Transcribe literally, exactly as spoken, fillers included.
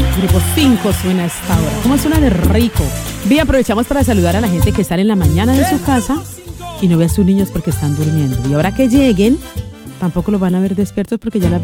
Grupo cinco suena a esta hora. ¿Cómo suena de rico? Bien, aprovechamos para saludar a la gente que sale en la mañana de su casa y no ve a sus niños porque están durmiendo. Y ahora que lleguen, tampoco los van a ver despiertos porque ya la